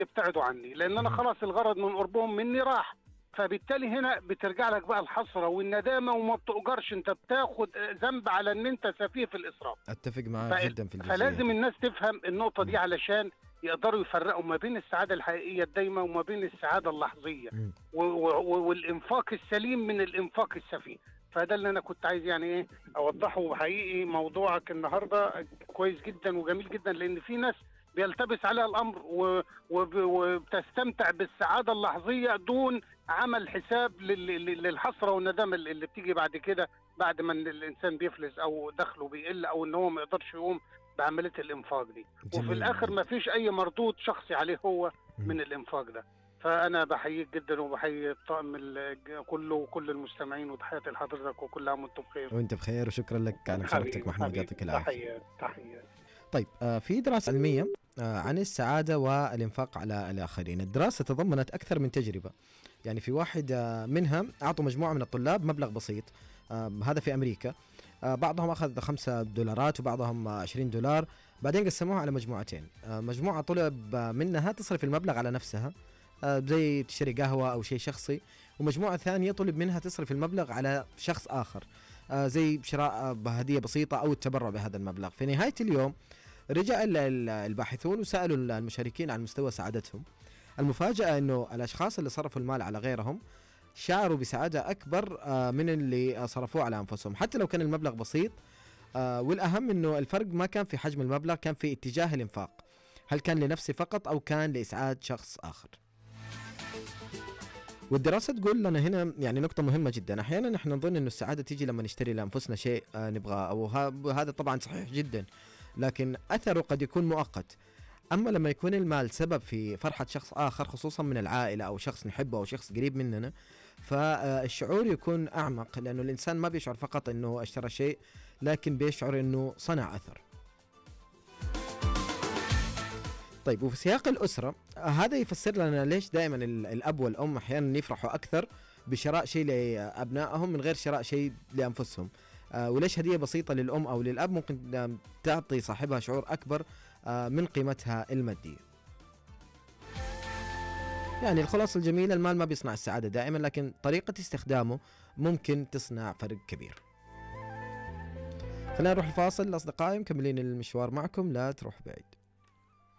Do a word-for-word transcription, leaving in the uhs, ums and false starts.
ابتعدوا عني، لان انا مهم. خلاص الغرض من قربهم مني راح. فبالتالي هنا بترجع لك بقى الحسره والندامه، وما بتؤجرش، انت بتاخد ذنب على ان انت سفيه في الاسراف. اتفق معك ف- جدا في الجزئيه فلازم دي. الناس تفهم النقطه دي مم. علشان يقدروا يفرقوا ما بين السعاده الحقيقيه الدايمه وما بين السعاده اللحظيه، مم. و- و- والانفاق السليم من الانفاق السفيه. فده اللي انا كنت عايز يعني ايه اوضحه. حقيقي موضوعك النهارده كويس جدا وجميل جدا، لان في ناس بيلتبس عليها الامر و- وب- وبتستمتع بالسعاده اللحظيه دون عمل حساب لل- لل- للحسره والندامه اللي اللي بتيجي بعد كده، بعد ما إن الانسان بيفلس او دخله بيقل او ان هو ما يقدرش يقوم بعمليه الانفاق دي، وفي جميل الاخر جدا. ما فيش اي مردود شخصي عليه هو مم. من الانفاق ده. فانا بحييك جدا وبحيي الطاقم ال- كله وكل المستمعين، وتحياتي لحضرتك وكل عام وانتم بخير. وانت بخير، وشكرا لك على مشاركتك حبيبي محمود، حبيبي، يعطيك العافيه. تحيات تحيات. طيب، آه، في دراسة علمية آه، عن السعادة والإنفاق على الآخرين. الدراسة تضمنت أكثر من تجربة، يعني في واحد آه، منها أعطوا مجموعة من الطلاب مبلغ بسيط، آه، هذا في أمريكا. آه، بعضهم أخذ خمسة دولارات وبعضهم آه، عشرين دولار. بعدين قسموها على مجموعتين. آه، مجموعة طلب آه، منها تصرف المبلغ على نفسها، آه، زي تشتري قهوة أو شيء شخصي، ومجموعة ثانية طلب منها تصرف المبلغ على شخص آخر، آه، زي شراء آه، هدية بسيطة أو التبرع بهذا المبلغ. في نهاية اليوم رجع ال- ال- الباحثون وسألوا المشاركين عن مستوى سعادتهم. المفاجأة أنه الأشخاص اللي صرفوا المال على غيرهم شعروا بسعادة أكبر آه، من اللي صرفوه على أنفسهم، حتى لو كان المبلغ بسيط. آه، والأهم أنه الفرق ما كان في حجم المبلغ، كان في اتجاه الإنفاق، هل كان لنفسي فقط أو كان لإسعاد شخص آخر. والدراسة تقول لنا هنا يعني نقطة مهمة جدا. أحيانا نحن نظن أنه السعادة تيجي لما نشتري لأنفسنا شيء آه، نبغاه، أو هذا طبعا صحيح جدا، لكن أثره قد يكون مؤقت. أما لما يكون المال سبب في فرحة شخص آخر، خصوصا من العائلة أو شخص نحبه أو شخص قريب مننا، فالشعور يكون أعمق، لأنه الإنسان ما بيشعر فقط أنه اشترى شيء، لكن بيشعر أنه صنع أثر. طيب، وفي سياق الأسرة هذا يفسر لنا ليش دائما الأب والأم أحيانا يفرحوا أكثر بشراء شيء لأبنائهم من غير شراء شيء لأنفسهم، آه وليش هدية بسيطة للأم أو للأب ممكن تعطي صاحبها شعور أكبر آه من قيمتها المادية. يعني الخلاصة الجميلة، المال ما بيصنع السعادة دائما، لكن طريقة استخدامه ممكن تصنع فرق كبير. خلينا نروح الفاصل أصدقائي، مكملين المشوار معكم، لا تروح بعيد.